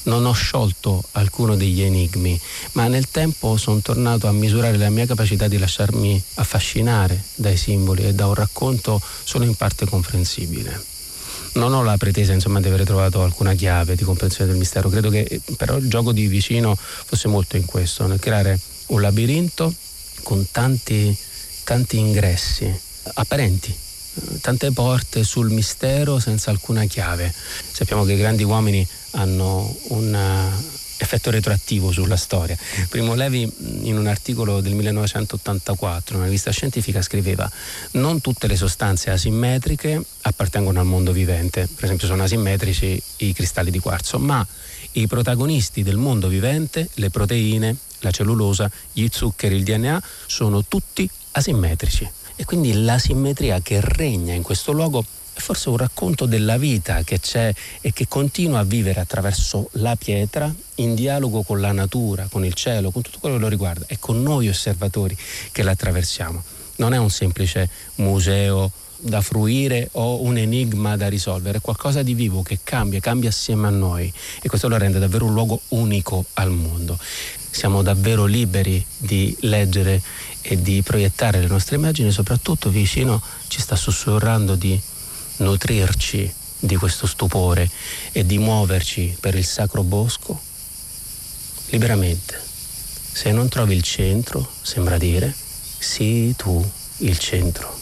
Non ho sciolto alcuno degli enigmi, ma nel tempo sono tornato a misurare la mia capacità di lasciarmi affascinare dai simboli e da un racconto solo in parte comprensibile. Non ho la pretesa, insomma, di aver trovato alcuna chiave di comprensione del mistero. Credo che però il gioco di Vicino fosse molto in questo, nel creare un labirinto con tanti ingressi apparenti, tante porte sul mistero senza alcuna chiave. Sappiamo che i grandi uomini hanno un effetto retroattivo sulla storia. Primo Levi, in un articolo del 1984, una rivista scientifica, scriveva: non tutte le sostanze asimmetriche appartengono al mondo vivente. Per esempio sono asimmetrici i cristalli di quarzo, ma i protagonisti del mondo vivente, le proteine, la cellulosa, gli zuccheri, il DNA, sono tutti asimmetrici. E quindi l'asimmetria che regna in questo luogo è forse un racconto della vita che c'è e che continua a vivere attraverso la pietra, in dialogo con la natura, con il cielo, con tutto quello che lo riguarda, e con noi osservatori che la attraversiamo. Non è un semplice museo da fruire o un enigma da risolvere, è qualcosa di vivo che cambia assieme a noi, e questo lo rende davvero un luogo unico al mondo. Siamo davvero liberi di leggere e di proiettare le nostre immagini, soprattutto Vicino ci sta sussurrando di nutrirci di questo stupore e di muoverci per il sacro bosco liberamente. Se non trovi il centro, sembra dire, sii tu il centro.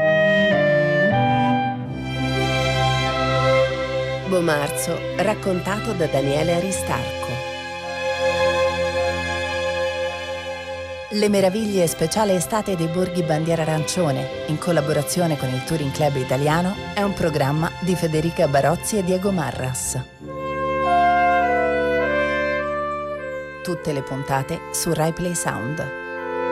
Bomarzo, raccontato da Daniele Aristarco. Le meraviglie speciale estate dei Borghi Bandiera Arancione, in collaborazione con il Touring Club Italiano, è un programma di Federica Barozzi e Diego Marras. Tutte le puntate su Rai Play Sound.